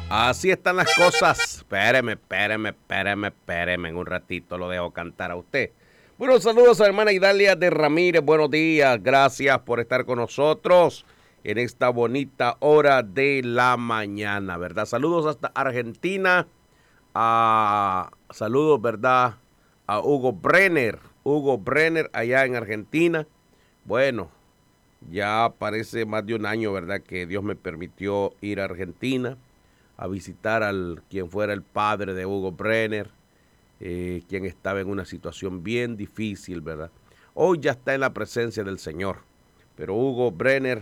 Así están las cosas. Espéreme. En un ratito lo dejo cantar a usted. Buenos saludos a hermana Idalia de Ramírez. Buenos días. Gracias por estar con nosotros en esta bonita hora de la mañana, ¿verdad? Saludos hasta Argentina. Saludos, ¿verdad? A Hugo Brenner. Hugo Brenner allá en Argentina. Bueno, ya parece más de un año, ¿verdad? Que Dios me permitió ir a Argentina a visitar al quien fuera el padre de Hugo Brenner, quien estaba en una situación bien difícil, ¿verdad? Hoy ya está en la presencia del Señor, pero Hugo Brenner,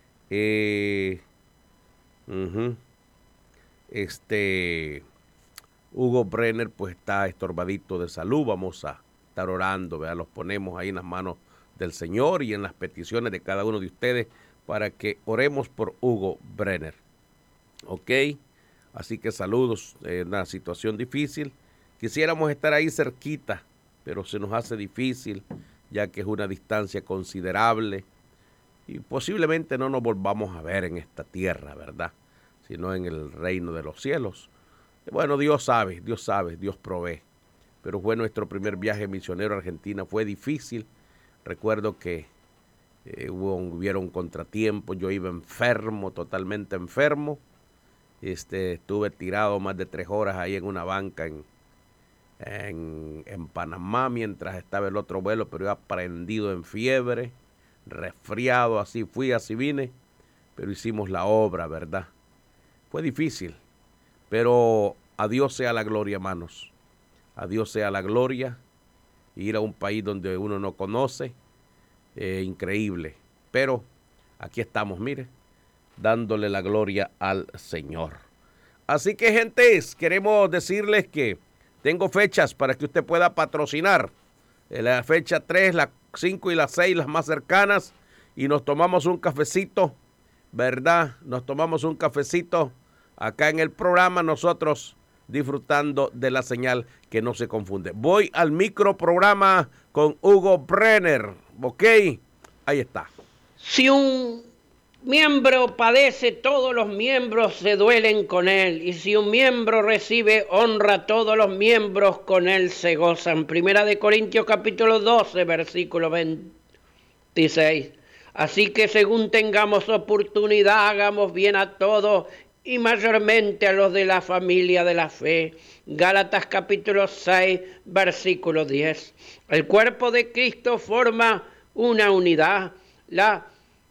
Hugo Brenner pues está estorbadito de salud. Vamos a estar orando, ¿verdad? Los ponemos ahí en las manos del Señor y en las peticiones de cada uno de ustedes para que oremos por Hugo Brenner. ¿Ok? Así que saludos, una situación difícil. Quisiéramos estar ahí cerquita, pero se nos hace difícil, ya que es una distancia considerable y posiblemente no nos volvamos a ver en esta tierra, ¿verdad? Sino en el reino de los cielos. Bueno, Dios sabe, Dios provee. Pero fue nuestro primer viaje misionero a Argentina, fue difícil. Recuerdo que hubieron contratiempos, yo iba enfermo, totalmente enfermo. Estuve tirado más de 3 horas ahí en una banca en Panamá mientras estaba el otro vuelo, pero iba prendido en fiebre, resfriado, así fui, así vine, pero hicimos la obra, ¿verdad? Fue difícil, pero a Dios sea la gloria, hermanos. A Dios sea la gloria. Ir a un país donde uno no conoce, increíble. Pero aquí estamos, mire, dándole la gloria al Señor. Así que, gentes, queremos decirles que tengo fechas para que usted pueda patrocinar. La fecha 3, la 5 y la 6, las más cercanas. Y nos tomamos un cafecito, ¿verdad? Nos tomamos un cafecito acá en el programa, nosotros disfrutando de la señal que no se confunde. Voy al microprograma con Hugo Brenner, ¿ok? Ahí está. Si un miembro padece, todos los miembros se duelen con él. Y si un miembro recibe honra, todos los miembros con él se gozan. Primera de Corintios capítulo 12, versículo 26. Así que según tengamos oportunidad, hagamos bien a todos y mayormente a los de la familia de la fe. Gálatas capítulo 6, versículo 10. El cuerpo de Cristo forma una unidad. La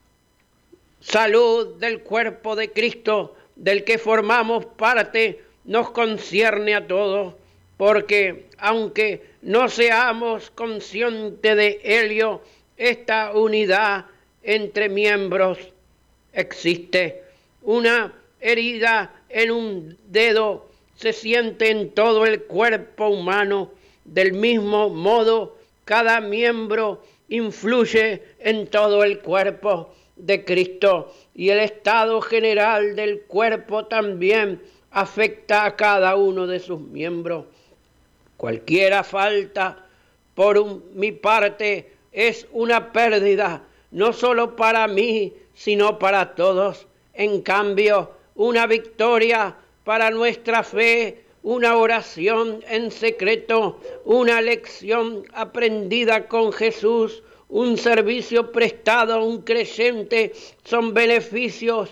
salud del cuerpo de Cristo, del que formamos parte, nos concierne a todos, porque aunque no seamos conscientes de ello, esta unidad entre miembros existe. Una herida en un dedo se siente en todo el cuerpo humano. Del mismo modo, cada miembro influye en todo el cuerpo de Cristo, y el estado general del cuerpo también afecta a cada uno de sus miembros. Cualquiera falta por mi parte es una pérdida, no solo para mí, sino para todos. En cambio, una victoria para nuestra fe, una oración en secreto, una lección aprendida con Jesús, un servicio prestado a un creyente, son beneficios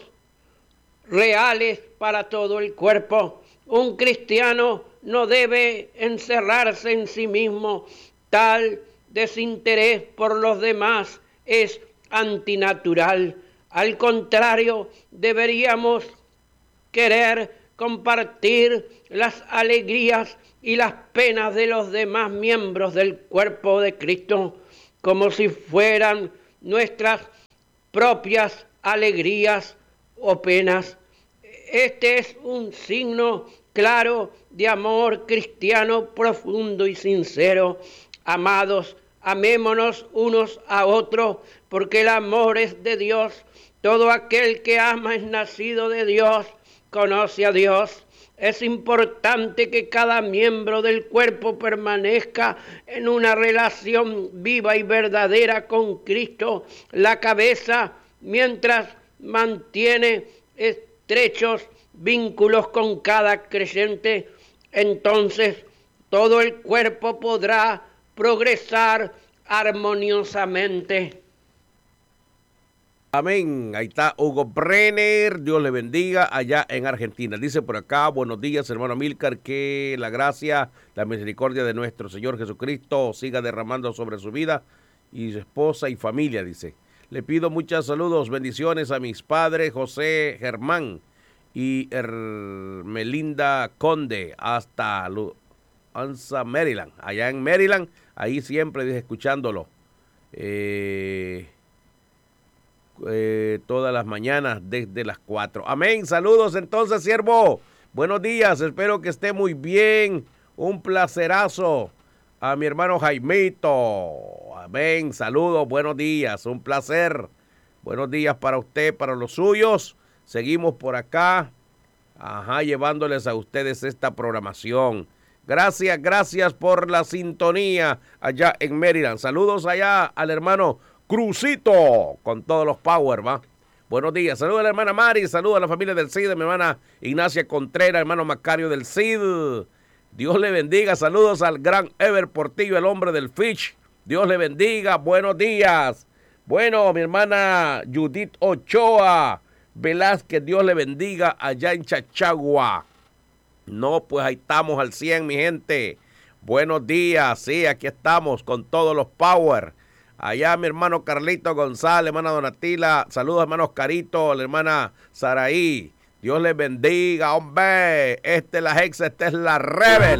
reales para todo el cuerpo. Un cristiano no debe encerrarse en sí mismo. Tal desinterés por los demás es antinatural. Al contrario, deberíamos querer compartir las alegrías y las penas de los demás miembros del cuerpo de Cristo, como si fueran nuestras propias alegrías o penas. Este es un signo claro de amor cristiano profundo y sincero. Amados, amémonos unos a otros, porque el amor es de Dios. Todo aquel que ama es nacido de Dios, conoce a Dios. Es importante que cada miembro del cuerpo permanezca en una relación viva y verdadera con Cristo, la cabeza, mientras mantiene estrechos vínculos con cada creyente, entonces todo el cuerpo podrá progresar armoniosamente. Amén. Ahí está Hugo Brenner. Dios le bendiga allá en Argentina. Dice por acá, buenos días, hermano Amílcar, que la gracia, la misericordia de nuestro Señor Jesucristo siga derramando sobre su vida y su esposa y familia, dice. Le pido muchos saludos, bendiciones a mis padres, José Germán y Melinda Conde, hasta Maryland. Allá en Maryland, ahí siempre, dice, escuchándolo. Todas las mañanas desde las 4. Amén. Saludos entonces, siervo. Buenos días. Espero que esté muy bien. Un placerazo a mi hermano Jaimito. Amén. Saludos. Buenos días. Un placer. Buenos días para usted, para los suyos. Seguimos por acá. Llevándoles a ustedes esta programación. Gracias por la sintonía allá en Maryland. Saludos allá al hermano Crucito, con todos los power, ¿va? Buenos días, saludos a la hermana Mari, saludos a la familia del CID, a mi hermana Ignacia Contreras, hermano Macario del CID. Dios le bendiga, saludos al gran Ever Portillo, el hombre del Fish. Dios le bendiga, buenos días. Bueno, mi hermana Judith Ochoa Velázquez, Dios le bendiga allá en Chachagua. No, pues ahí estamos al 100, mi gente. Buenos días, sí, aquí estamos con todos los power. Allá mi hermano Carlito González, hermana Donatila, saludos hermanos Carito, la hermana Saraí. Dios les bendiga, hombre. Esta es la Hexa, esta es la Rebel.